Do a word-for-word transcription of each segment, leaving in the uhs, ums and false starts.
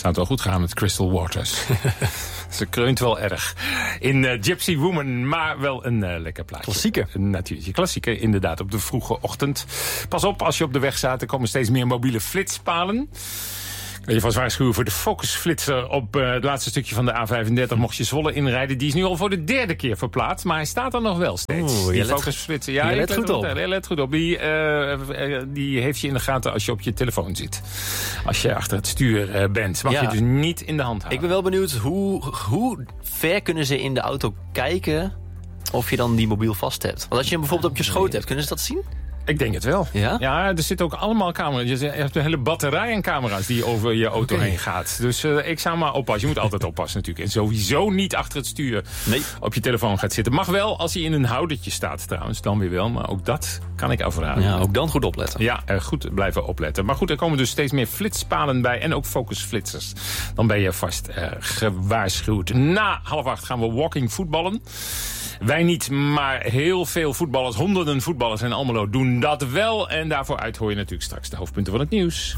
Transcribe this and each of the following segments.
Zou het wel goed gaan met Crystal Waters. Ze kreunt wel erg. In uh, Gypsy Woman, maar wel een uh, lekker plaatje. Klassieker. Een natuurtje. Klassieker, inderdaad, op de vroege ochtend. Pas op, als je op de weg staat, er komen steeds meer mobiele flitspalen. Kan je vast waarschuwen voor de focusflitser op uh, het laatste stukje van de A vijfendertig. Mocht je Zwolle inrijden, die is nu al voor de derde keer verplaatst. Maar hij staat er nog wel steeds. Oeh, die let, focusflitser. Ja, je let, let goed op. Je let goed op. Die, uh, uh, die heeft je in de gaten als je op je telefoon zit. Als je achter het stuur uh, bent. Mag ja. je dus niet in de hand houden. Ik ben wel benieuwd, hoe, hoe ver kunnen ze in de auto kijken of je dan die mobiel vast hebt? Want als je hem bijvoorbeeld op je schoot hebt, kunnen ze dat zien? Ik denk het wel. Ja? Ja, er zitten ook allemaal camera's. Je hebt een hele batterij aan camera's die over je auto Okay. heen gaat. Dus uh, ik zou maar oppassen. Je moet altijd oppassen natuurlijk. En sowieso niet achter het stuur Nee. op je telefoon gaat zitten. Mag wel als hij in een houdertje staat trouwens. Dan weer wel. Maar ook dat kan ik afraden. Ja, ook dan goed opletten. Ja, uh, goed blijven opletten. Maar goed, er komen dus steeds meer flitspalen bij. En ook focusflitsers. Dan ben je vast uh, gewaarschuwd. Na half acht gaan we walking voetballen. Wij niet, maar heel veel voetballers, honderden voetballers in Almelo doen dat wel. En daarvoor uit hoor je natuurlijk straks de hoofdpunten van het nieuws.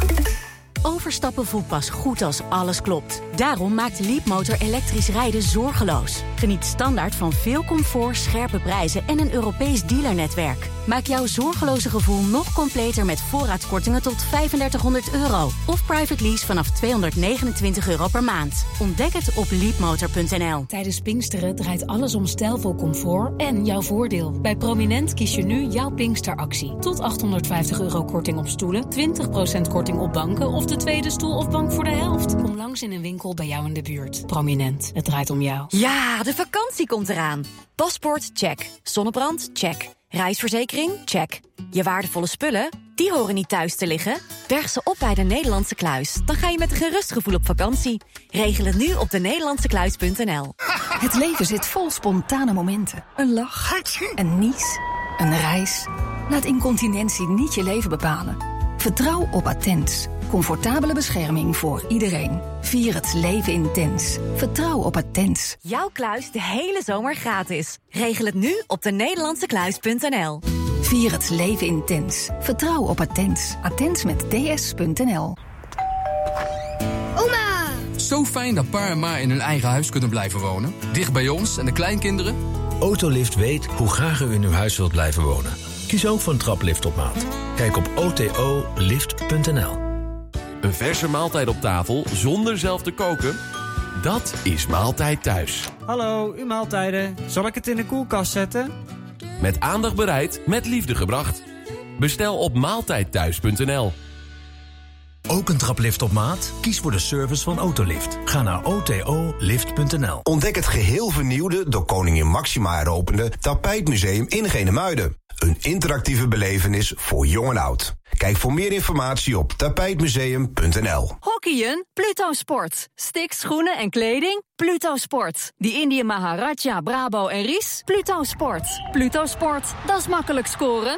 Overstappen voelt pas goed als alles klopt. Daarom maakt Leapmotor elektrisch rijden zorgeloos. Geniet standaard van veel comfort, scherpe prijzen en een Europees dealernetwerk. Maak jouw zorgeloze gevoel nog completer met voorraadkortingen tot vijfendertighonderd euro. Of private lease vanaf tweehonderdnegenentwintig euro per maand. Ontdek het op leapmotor punt n l. Tijdens Pinksteren draait alles om stijlvol comfort en jouw voordeel. Bij Prominent kies je nu jouw Pinksteractie. Tot achthonderdvijftig euro korting op stoelen, twintig procent korting op banken of de tweede stoel of bank voor de helft. Kom langs in een winkel bij jou in de buurt. Prominent, het draait om jou. Ja, de vakantie komt eraan. Paspoort, check. Zonnebrand, check. Reisverzekering, check. Je waardevolle spullen, die horen niet thuis te liggen. Berg ze op bij de Nederlandse Kluis. Dan ga je met een gerust gevoel op vakantie. Regel het nu op de nederlandse kluis punt n l. Het leven zit vol spontane momenten. Een lach, een nies, een reis. Laat incontinentie niet je leven bepalen. Vertrouw op Attens. Comfortabele bescherming voor iedereen. Vier het leven intens. Vertrouw op Attens. Jouw kluis de hele zomer gratis. Regel het nu op de nederlandse kluis punt n l. Vier het leven intens. Vertrouw op Attens. Attens met ds punt n l. Oma! Zo fijn dat pa en ma in hun eigen huis kunnen blijven wonen. Dicht bij ons en de kleinkinderen. Autolift weet hoe graag u in uw huis wilt blijven wonen. Kies ook voor een traplift op maat. Kijk op o t o lift punt n l. Een verse maaltijd op tafel zonder zelf te koken? Dat is Maaltijd Thuis. Hallo, uw maaltijden. Zal ik het in de koelkast zetten? Met aandacht bereid, met liefde gebracht. Bestel op maaltijdthuis punt n l. Ook een traplift op maat? Kies voor de service van Autolift. Ga naar o t o lift punt n l. Ontdek het geheel vernieuwde, door koningin Máxima heropende Tapijtmuseum in Genemuiden. Een interactieve belevenis voor jong en oud. Kijk voor meer informatie op tapijtmuseum punt n l. Hockeyen? Pluto Sport. Sticks, schoenen en kleding? Pluto Sport. Die Indië Maharaja, Brabo en Ries? Pluto Sport. Pluto Sport, dat is makkelijk scoren.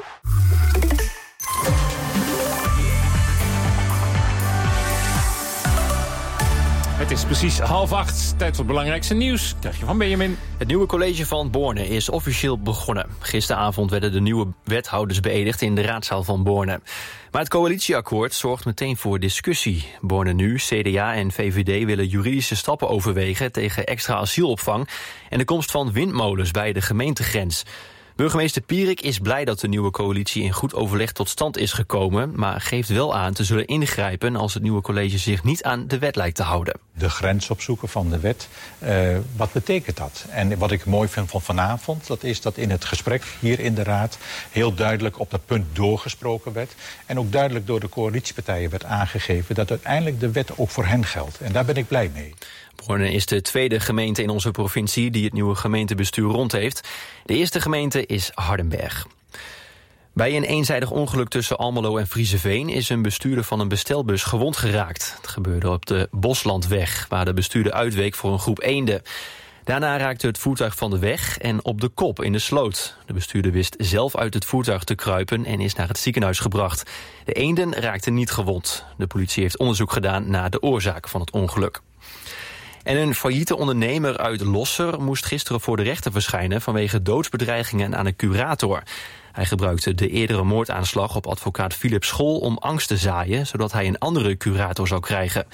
Het is precies half acht. Tijd voor het belangrijkste nieuws. Krijg je van Benjamin. Het nieuwe college van Borne is officieel begonnen. Gisteravond werden de nieuwe wethouders beëdigd in de raadzaal van Borne. Maar het coalitieakkoord zorgt meteen voor discussie. Borne Nu, C D A en V V D willen juridische stappen overwegen tegen extra asielopvang en de komst van windmolens bij de gemeentegrens. Burgemeester Pierik is blij dat de nieuwe coalitie in goed overleg tot stand is gekomen, maar geeft wel aan te zullen ingrijpen als het nieuwe college zich niet aan de wet lijkt te houden. De grens opzoeken van de wet, uh, wat betekent dat? En wat ik mooi vind van vanavond, dat is dat in het gesprek hier in de Raad heel duidelijk op dat punt doorgesproken werd. En ook duidelijk door de coalitiepartijen werd aangegeven dat uiteindelijk de wet ook voor hen geldt. En daar ben ik blij mee. Borne is de tweede gemeente in onze provincie die het nieuwe gemeentebestuur rond heeft. De eerste gemeente is Hardenberg. Bij een eenzijdig ongeluk tussen Almelo en Vriezeveen is een bestuurder van een bestelbus gewond geraakt. Het gebeurde op de Boslandweg, waar de bestuurder uitweek voor een groep eenden. Daarna raakte het voertuig van de weg en op de kop in de sloot. De bestuurder wist zelf uit het voertuig te kruipen en is naar het ziekenhuis gebracht. De eenden raakten niet gewond. De politie heeft onderzoek gedaan naar de oorzaak van het ongeluk. En een failliete ondernemer uit Losser moest gisteren voor de rechter verschijnen vanwege doodsbedreigingen aan een curator. Hij gebruikte de eerdere moordaanslag op advocaat Philip School om angst te zaaien, zodat hij een andere curator zou krijgen.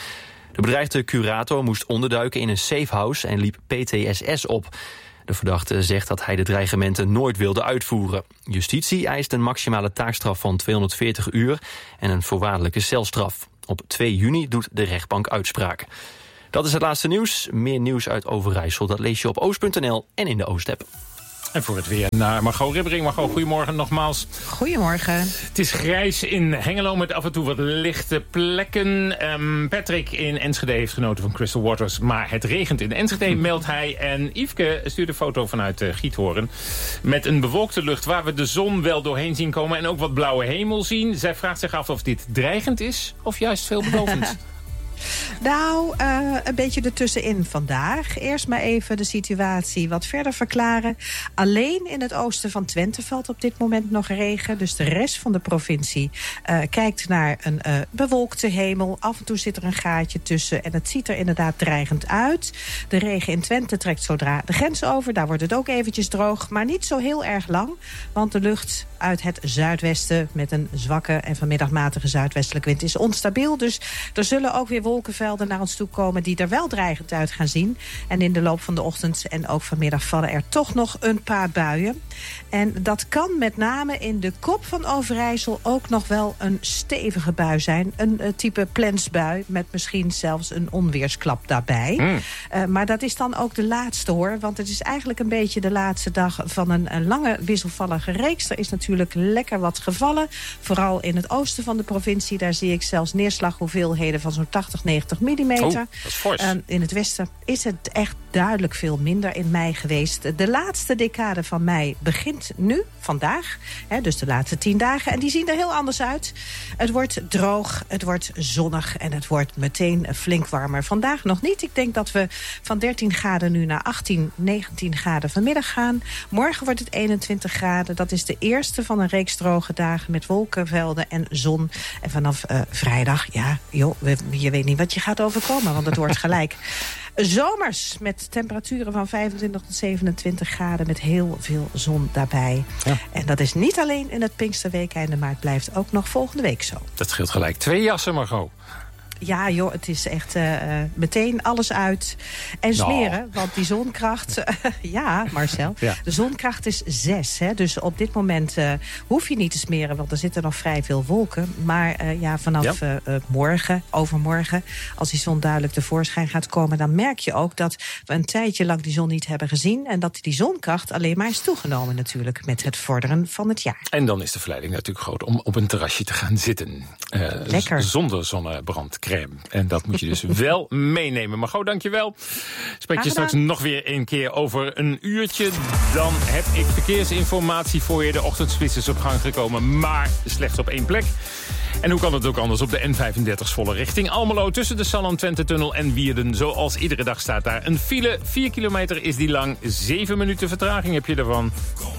De bedreigde curator moest onderduiken in een safehouse en liep P T S S op. De verdachte zegt dat hij de dreigementen nooit wilde uitvoeren. Justitie eist een maximale taakstraf van tweehonderdveertig uur en een voorwaardelijke celstraf. Op twee juni doet de rechtbank uitspraak. Dat is het laatste nieuws. Meer nieuws uit Overijssel, dat lees je op oost punt n l en in de Oost-app. En voor het weer naar Margot Ribbering. Margot, goedemorgen nogmaals. Goedemorgen. Het is grijs in Hengelo met af en toe wat lichte plekken. Um, Patrick in Enschede heeft genoten van Crystal Waters. Maar het regent in Enschede, meldt hij. En Yveske stuurt een foto vanuit uh, Giethoorn. Met een bewolkte lucht waar we de zon wel doorheen zien komen. En ook wat blauwe hemel zien. Zij vraagt zich af of dit dreigend is of juist veelbelovend. Nou, uh, een beetje ertussenin vandaag. Eerst maar even de situatie wat verder verklaren. Alleen in het oosten van Twente valt op dit moment nog regen. Dus de rest van de provincie uh, kijkt naar een uh, bewolkte hemel. Af en toe zit er een gaatje tussen en het ziet er inderdaad dreigend uit. De regen in Twente trekt zodra de grens over. Daar wordt het ook eventjes droog, maar niet zo heel erg lang. Want de lucht uit het zuidwesten met een zwakke en vanmiddag matige zuidwestelijke wind is onstabiel. Dus er zullen ook weer wolkenvelden naar ons toe komen die er wel dreigend uit gaan zien. En in de loop van de ochtend en ook vanmiddag vallen er toch nog een paar buien. En dat kan met name in de kop van Overijssel ook nog wel een stevige bui zijn. Een uh, type plensbui met misschien zelfs een onweersklap daarbij. Mm. Uh, maar dat is dan ook de laatste hoor. Want het is eigenlijk een beetje de laatste dag van een, een lange wisselvallige reeks. Er is natuurlijk lekker wat gevallen. Vooral in het oosten van de provincie. Daar zie ik zelfs neerslaghoeveelheden van zo'n tachtig, negentig millimeter. Oh, dat is fors. Uh, in het westen is het echt duidelijk veel minder in mei geweest. De laatste decade van mei begint nu, vandaag. Hè, dus de laatste tien dagen. En die zien er heel anders uit. Het wordt droog, het wordt zonnig en het wordt meteen flink warmer. Vandaag nog niet. Ik denk dat we van dertien graden nu naar achttien, negentien graden vanmiddag gaan. Morgen wordt het eenentwintig graden. Dat is de eerste van een reeks droge dagen met wolkenvelden en zon. En vanaf uh, vrijdag, ja, joh, je weet niet wat je gaat overkomen, want het wordt gelijk zomers met temperaturen van vijfentwintig tot zevenentwintig graden met heel veel zon daarbij. Ja. En dat is niet alleen in het Pinksterweekende, maar het blijft ook nog volgende week zo. Dat scheelt gelijk twee jassen, Margot. Ja, joh, het is echt uh, meteen alles uit. En smeren, no. want die zonkracht... ja, Marcel, ja. De zonkracht is zes. Hè, dus op dit moment uh, hoef je niet te smeren, want er zitten nog vrij veel wolken. Maar uh, ja, vanaf ja. Uh, morgen, overmorgen, als die zon duidelijk tevoorschijn gaat komen, dan merk je ook dat we een tijdje lang die zon niet hebben gezien. En dat die zonkracht alleen maar is toegenomen natuurlijk met het vorderen van het jaar. En dan is de verleiding natuurlijk groot om op een terrasje te gaan zitten. Uh, Lekker. Z- zonder zonnebrand. En dat moet je dus wel meenemen. Margot, dankjewel. Spreek je straks nog weer een keer over een uurtje. Dan heb ik verkeersinformatie voor je. De ochtendspits is op gang gekomen, maar slechts op één plek. En hoe kan het ook anders op de N vijfendertig volle richting Almelo tussen de Salland-Twente-tunnel en Wierden. Zoals iedere dag staat daar een file. Vier kilometer is die lang. Zeven minuten vertraging heb je ervan.